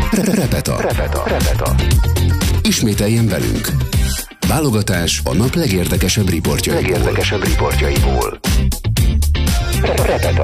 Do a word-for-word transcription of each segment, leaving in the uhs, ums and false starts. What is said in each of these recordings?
Repeta. Repeta. Repeta. Ismételjen velünk. Válogatás a nap legérdekesebb riportjaiból. Legérdekesebb riportjaiból. Repeta.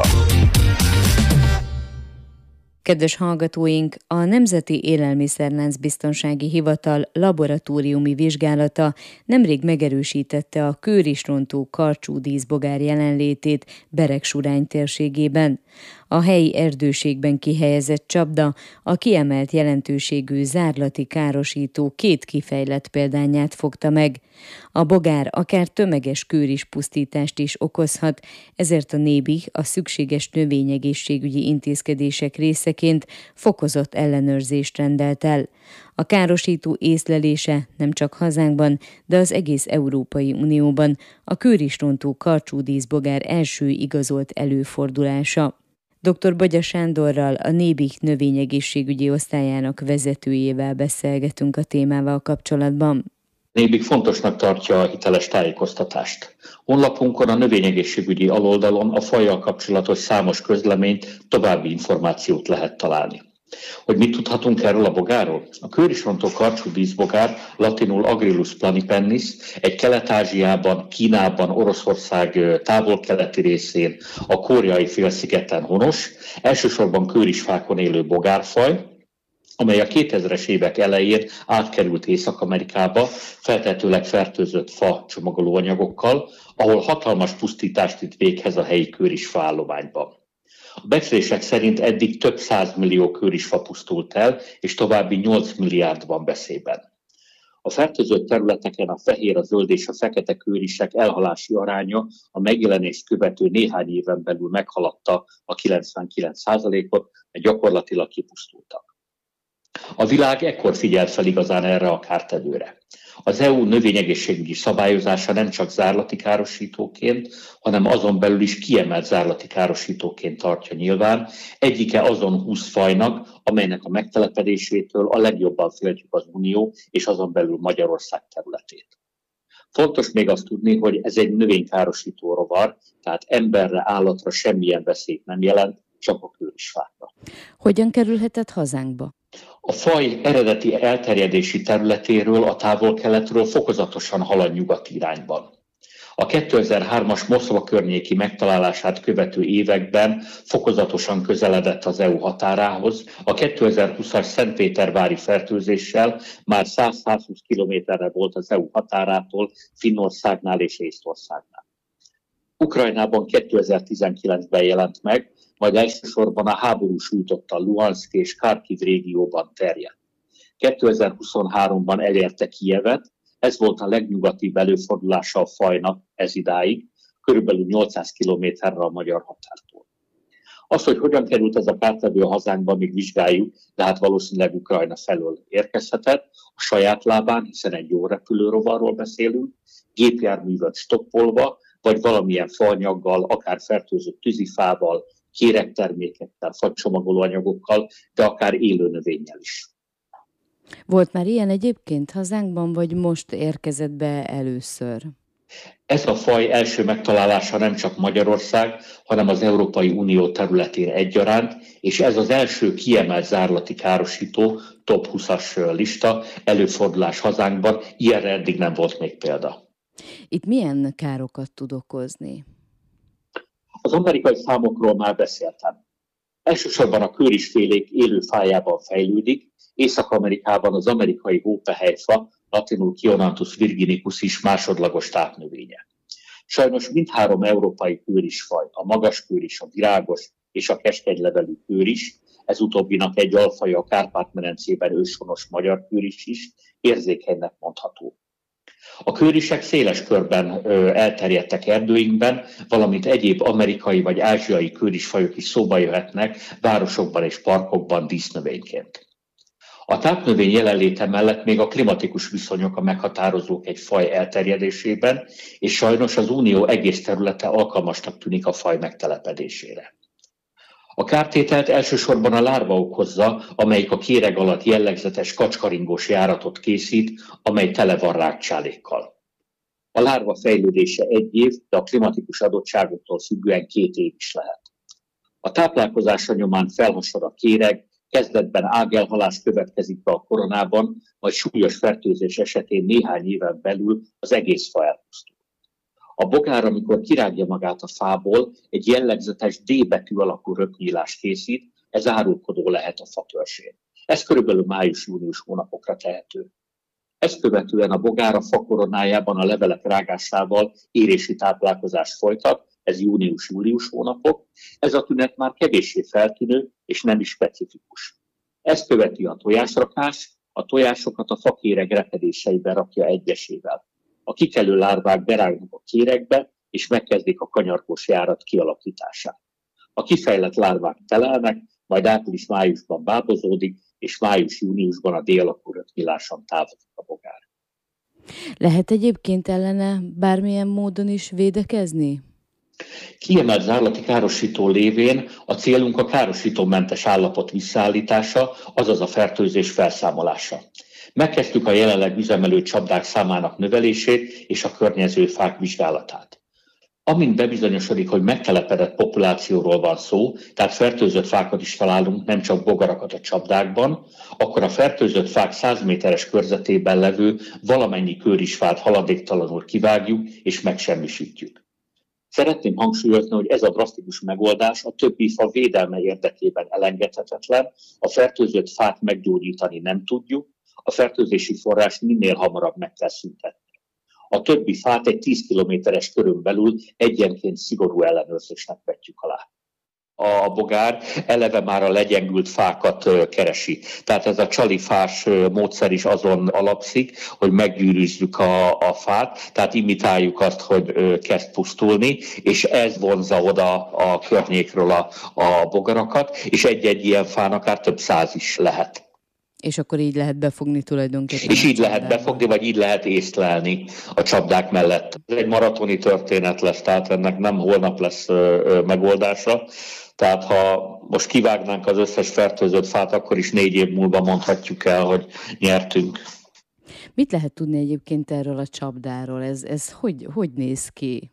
Kedves hallgatóink, a Nemzeti Élelmiszerlánc Biztonsági Hivatal laboratóriumi vizsgálata nemrég megerősítette a kőrisrontó karcsú díszbogár jelenlétét Beregsurány térségében. A helyi erdőségben kihelyezett csapda a kiemelt jelentőségű zárlati károsító két kifejlett példányát fogta meg. A bogár akár tömeges kőrispusztítást is okozhat, ezért a Nébih a szükséges növényegészségügyi intézkedések részeként fokozott ellenőrzést rendelt el. A károsító észlelése nem csak hazánkban, de az egész Európai Unióban a kőrisrontó karcsú díszbogár első igazolt előfordulása. doktor Bagya Sándorral, a Nébih növényegészségügyi osztályának vezetőjével beszélgetünk a témával kapcsolatban. Nébih fontosnak tartja a hiteles tájékoztatást. Honlapunkon a növényegészségügyi aloldalon a fajjal kapcsolatos számos közleményt, további információt lehet találni. Hogy mit tudhatunk erről a bogárról? A kőrisrontó karcsú díszbogár, latinul Agrilus planipennis, egy Kelet-Ázsiában, Kínában, Oroszország távol-keleti részén, a Koreai félszigeten honos, elsősorban kőrisfákon élő bogárfaj, amely a kétezres évek elején átkerült Észak-Amerikába, feltehetőleg fertőzött fa csomagolóanyagokkal, ahol hatalmas pusztítást vitt véghez a helyi kőrisfa állományban. A becslések szerint eddig több százmillió kőrisfa pusztult el, és további nyolc milliárd van veszélyben. A fertőzött területeken a fehér, a zöld és a fekete kőrisek elhalási aránya a megjelenést követő néhány éven belül meghaladta a kilencvenkilenc százalékot, mert gyakorlatilag kipusztultak. A világ ekkor figyelt fel igazán erre a kártevőre. Az é u növényegészségügyi szabályozása nem csak zárlati károsítóként, hanem azon belül is kiemelt zárlati károsítóként tartja nyilván, egyike azon húsz fajnak, amelynek a megtelepedésétől a legjobban féltjük az Unió és azon belül Magyarország területét. Fontos még azt tudni, hogy ez egy növénykárosító rovar, tehát emberre, állatra semmilyen veszélyt nem jelent, csak a kőrisfákra. Hogyan kerülhetett hazánkba? A faj eredeti elterjedési területéről, a távol-keletről fokozatosan halad nyugati irányban. A kétezer-hármas Moszkva környéki megtalálását követő években fokozatosan közeledett az é u határához, a kétezer-húszas szentpétervári fertőzéssel már száz-százhúsz kilométerre volt az é u határától, Finnországnál és Észtországnál. Ukrajnában kétezer-tizenkilencben jelent meg, majd elsősorban a háború sújtotta Luhanszk és Kharkiv régióban terjedt. kétezer-huszonháromban elérte Kijevet, ez volt a legnyugatibb előfordulása a fajnak ez idáig, körülbelül nyolcszáz kilométerre a magyar határtól. Az, hogy hogyan került ez a kártevő a hazánkba, még vizsgáljuk, de hát valószínűleg Ukrajna felől érkezhetett, a saját lábán, hiszen egy jó repülőrovarról beszélünk, gépjárművet stoppolva, vagy valamilyen faanyaggal, akár fertőzött tűzifával, kéregtermékekkel, fagycsomagolóanyagokkal, de akár élő növényel is. Volt már ilyen egyébként hazánkban, vagy most érkezett be először? Ez a faj első megtalálása nem csak Magyarország, hanem az Európai Unió területén egyaránt, és ez az első kiemelt zárlati károsító, top húszas lista, előfordulás hazánkban, ilyenre eddig nem volt még példa. Itt milyen károkat tud okozni? Az amerikai számokról már beszéltem. Elsősorban a kőrisfélék élő fájában fejlődik, Észak-Amerikában az amerikai hópehelyfa, latinul Chionanthus virginicus is másodlagos tápnövénye. Sajnos mindhárom európai kőrisfaj, a magas kőris, a virágos és a keskenylevelű kőris, ez utóbbinak egy alfaja a Kárpát-medencében őshonos magyar kőris is, érzékenynek mondható. A kőrisek széles körben ö, elterjedtek erdőinkben, valamint egyéb amerikai vagy ázsiai kőrisfajok is szóba jöhetnek városokban és parkokban dísznövényként. A tápnövény jelenléte mellett még a klimatikus viszonyok a meghatározók egy faj elterjedésében, és sajnos az unió egész területe alkalmasnak tűnik a faj megtelepedésére. A kártételt elsősorban a lárva okozza, amelyik a kéreg alatt jellegzetes kacskaringós járatot készít, amely tele van rákcsálékkal. A lárva fejlődése egy év, de a klimatikus adottságoktól függően két év is lehet. A táplálkozása nyomán felhasad a kéreg, Kezdetben ágelhalás következik be a koronában, majd súlyos fertőzés esetén néhány éven belül az egész fa elpusztul. A bogár, amikor kirágja magát a fából, egy jellegzetes D betű alakú röpnyílást készít, ez árulkodó lehet a fatörzsén. Ez körülbelül május-június hónapokra tehető. Ezt követően a bogár a fa koronájában a levelek rágásával érési táplálkozást folytat, ez június-július hónapok. Ez a tünet már kevéssé feltűnő és nem is specifikus. Ezt követi a tojásrakás, a tojásokat a fakéreg repedéseiben rakja egyesével. A kikelő lárvák berágnak a kéregbe, és megkezdik a kanyargós járat kialakítását. A kifejlett lárvák telelnek, majd április-májusban bábozódik, és május-júniusban a D-alakú röpnyíláson távozik a bogár. Lehet egyébként ellene bármilyen módon is védekezni? Kiemelt zárlati károsító lévén a célunk a károsítómentes állapot visszaállítása, azaz a fertőzés felszámolása. Megkezdtük a jelenleg üzemelő csapdák számának növelését és a környező fák vizsgálatát. Amint bebizonyosodik, hogy megtelepedett populációról van szó, tehát fertőzött fákat is találunk, nem csak bogarakat a csapdákban, akkor a fertőzött fák száz méteres körzetében levő valamennyi kőrisfát haladéktalanul kivágjuk és megsemmisítjük. Szeretném hangsúlyozni, hogy ez a drasztikus megoldás a többi fa védelme érdekében elengedhetetlen, a fertőzött fát meggyógyítani nem tudjuk, a fertőzési forrást minél hamarabb meg kell szüntetni. A többi fát egy tíz kilométeres körön belül egyenként szigorú ellenőrzésnek vetjük alá. A bogár eleve már a legyengült fákat keresi. Tehát ez a csalifás módszer is azon alapszik, hogy meggyűrűzzük a, a fát, tehát imitáljuk azt, hogy kezd pusztulni, és ez vonzza oda a környékről a, a bogarakat, és egy-egy ilyen fán akár több száz is lehet. És akkor így lehet befogni tulajdonképpen. És így lehet befogni, vagy így lehet észlelni a csapdák mellett. Ez egy maratoni történet lesz, tehát ennek nem holnap lesz megoldása. Tehát ha most kivágnánk az összes fertőzött fát, akkor is négy év múlva mondhatjuk el, hogy nyertünk. Mit lehet tudni egyébként erről a csapdáról? Ez, ez hogy, hogy néz ki?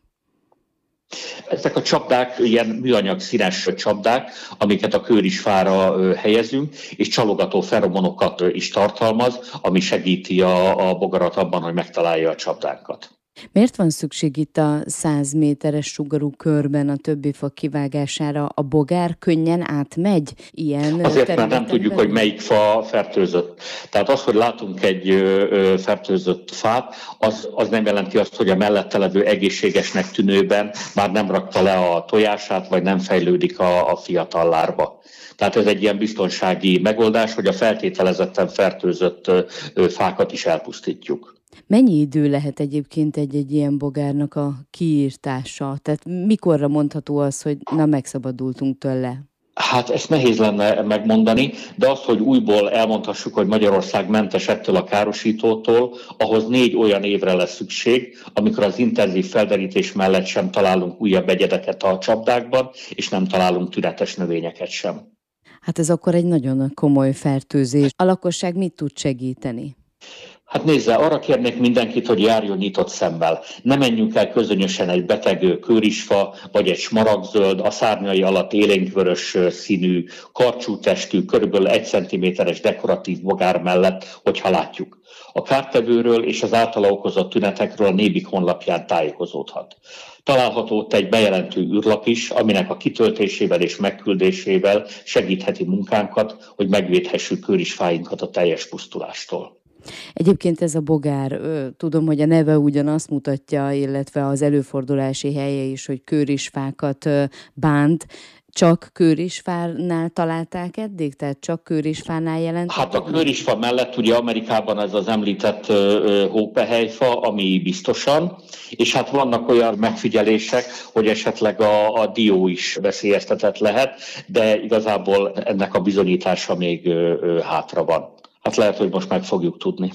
Ezek a csapdák ilyen műanyag színes csapdák, amiket a kőrisfára helyezünk, és csalogató feromonokat is tartalmaz, ami segíti a, a bogarat abban, hogy megtalálja a csapdánkat. Miért van szükség itt a száz méteres sugarú körben a többi fa kivágására? A bogár könnyen átmegy ilyen Azért, mert nem tudjuk, belül? Hogy melyik fa fertőzött. Tehát az, hogy látunk egy ö, fertőzött fát, az, az nem jelenti azt, hogy a mellette levő egészségesnek tűnőben már nem rakta le a tojását, vagy nem fejlődik a, a fiatal lárva. Tehát ez egy ilyen biztonsági megoldás, hogy a feltételezetten fertőzött ö, fákat is elpusztítjuk. Mennyi idő lehet egyébként egy-egy ilyen bogárnak a kiírtása? Tehát mikorra mondható az, hogy na megszabadultunk tőle? Hát ezt nehéz lenne megmondani, de azt, hogy újból elmondhassuk, hogy Magyarország mentes ettől a károsítótól, ahhoz négy olyan évre lesz szükség, amikor az intenzív felderítés mellett sem találunk újabb egyedeket a csapdákban, és nem találunk tünetes növényeket sem. Hát ez akkor egy nagyon komoly fertőzés. A lakosság mit tud segíteni? Hát nézze, arra kérnék mindenkit, hogy járjon nyitott szemmel. Ne menjünk el közönösen egy beteg kőrisfa, vagy egy smaragdzöld, a szárnyai alatt élénkvörös színű, karcsú testű, körülbelül egy centiméteres dekoratív bogár mellett, hogyha látjuk. A kártevőről és az általa okozott tünetekről a Nébik honlapján tájékozódhat. Található ott egy bejelentő űrlap is, aminek a kitöltésével és megküldésével segítheti munkánkat, hogy megvédhessük kőrisfáinkat a teljes pusztulástól. Egyébként ez a bogár, tudom, hogy a neve ugyanazt mutatja, illetve az előfordulási helye is, hogy kőrisfákat bánt. Csak kőrisfánál találták eddig? Tehát csak kőrisfánál jelent? Hát a kőrisfa mellett ugye Amerikában ez az említett hópehelyfa, ami biztosan, és hát vannak olyan megfigyelések, hogy esetleg a, a dió is veszélyeztetett lehet, de igazából ennek a bizonyítása még hátra van. Hát lehet, hogy most meg fogjuk tudni.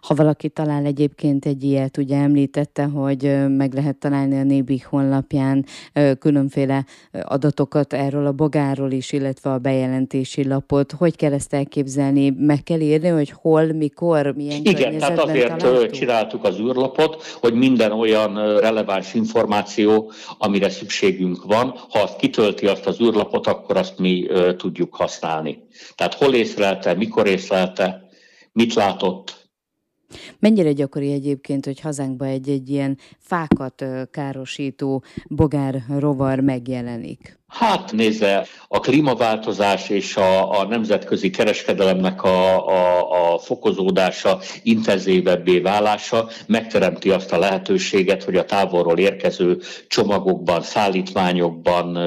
Ha valaki talál egyébként egy ilyet, ugye említette, hogy meg lehet találni a Nébih honlapján különféle adatokat erről a bogárról is, illetve a bejelentési lapot. Hogy kell ezt elképzelni? Meg kell írni, hogy hol, mikor, milyen Igen, tehát azért találtuk? Csináltuk az űrlapot, hogy minden olyan releváns információ, amire szükségünk van, ha azt kitölti azt az űrlapot, akkor azt mi uh, tudjuk használni. Tehát hol észlelte, mikor észlelte, mit látott. Mennyire gyakori egyébként, hogy hazánkban egy-egy ilyen fákat károsító bogár rovar megjelenik? Hát nézze, a klímaváltozás és a, a nemzetközi kereskedelemnek a, a, a fokozódása, intenzívebbé válása megteremti azt a lehetőséget, hogy a távolról érkező csomagokban, szállítmányokban,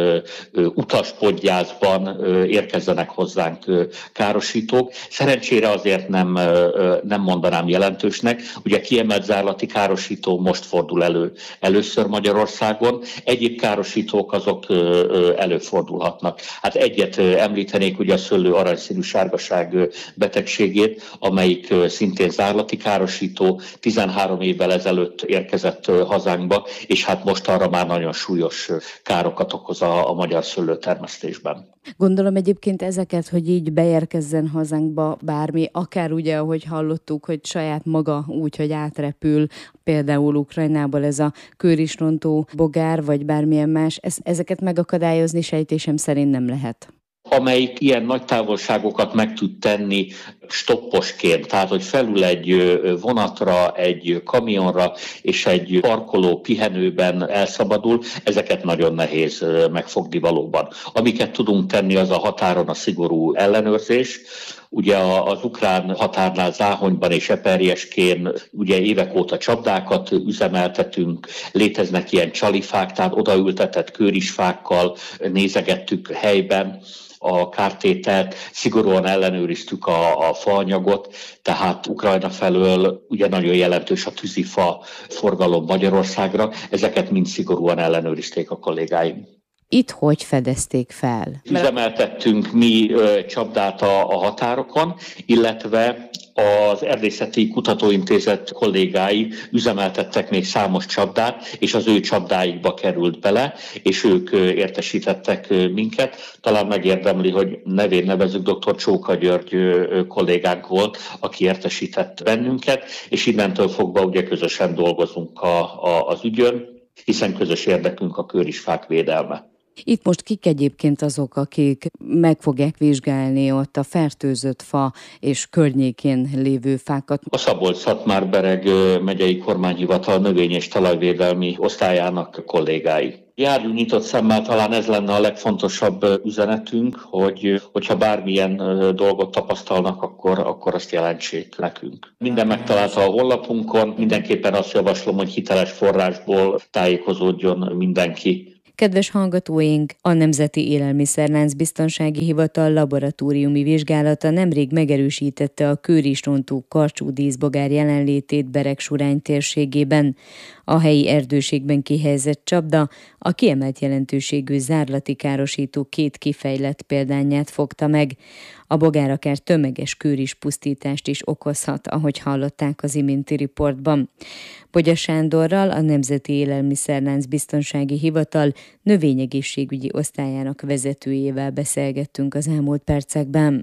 utaspodgyászban érkezzenek hozzánk károsítók. Szerencsére azért nem, nem mondanám jelentősnek. Ugye kiemelt zárlati károsító most fordul elő először Magyarországon. Egyéb károsítók azok előfordulhatnak. Hát egyet említenék, ugye a szőlő aranyszínű sárgaság betegségét, amelyik szintén zárlati károsító, tizenhárom évvel ezelőtt érkezett hazánkba, és hát most arra már nagyon súlyos károkat okoz a, a magyar szőlőtermesztésben. Gondolom egyébként ezeket, hogy így beérkezzen hazánkba bármi, akár ugye, ahogy hallottuk, hogy saját maga úgy, hogy átrepül, például Ukrajnából ez a kőrisrontó bogár, vagy bármilyen más, ez, ezeket megakadályozni sejtésem szerint nem lehet. Amelyik ilyen nagy távolságokat meg tud tenni stopposként, tehát hogy felül egy vonatra, egy kamionra és egy parkoló pihenőben elszabadul, ezeket nagyon nehéz megfogni valóban. Amiket tudunk tenni, az a határon a szigorú ellenőrzés. Ugye az ukrán határnál Záhonyban és Eperjeskén ugye évek óta csapdákat üzemeltetünk, léteznek ilyen csalifák, tehát odaültetett kőrisfákkal nézegettük helyben a kártételt, szigorúan ellenőriztük a, a faanyagot, tehát Ukrajna felől ugye nagyon jelentős a tűzifa forgalom Magyarországra, ezeket mind szigorúan ellenőrizték a kollégáim. Itt hogy fedezték fel? Üzemeltettünk mi ö, csapdát a, a határokon, illetve az Erdészeti Kutatóintézet kollégái üzemeltettek még számos csapdát, és az ő csapdáikba került bele, és ők értesítettek minket. Talán megérdemli, hogy nevén nevezzük, dr. Csóka György kollégánk volt, aki értesített bennünket, és innentől fogva ugye közösen dolgozunk a, a, az ügyön, hiszen közös érdekünk a kőrisfák védelme. Itt most kik egyébként azok, akik meg fogják vizsgálni ott a fertőzött fa és környékén lévő fákat? A Szabolcs-Szatmár-Bereg megyei kormányhivatal növény- és talajvédelmi osztályának kollégái. Járjunk nyitott szemmel, talán ez lenne a legfontosabb üzenetünk, hogy hogyha bármilyen dolgot tapasztalnak, akkor, akkor azt jelentsék nekünk. Minden megtalálta a honlapunkon, mindenképpen azt javaslom, hogy hiteles forrásból tájékozódjon mindenki. Kedves hallgatóink, a Nemzeti Élelmiszerlánc Biztonsági Hivatal laboratóriumi vizsgálata nemrég megerősítette a kőrisrontó karcsú díszbogár jelenlétét Beregsurány térségében. A helyi erdőségben kihelyezett csapda a kiemelt jelentőségű zárlati károsító két kifejlett példányát fogta meg. A bogár akár tömeges kőrispusztítást is okozhat, ahogy hallották az iménti riportban. Bogya Sándorral, a Nemzeti Élelmiszerlánc Biztonsági Hivatal növényegészségügyi osztályának vezetőjével beszélgettünk az elmúlt percekben.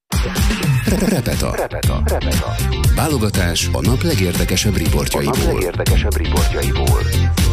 Repeta. Repeta. Repeta. Válogatás a nap legérdekesebb riportjaiból. A nap legérdekesebb riportjaiból.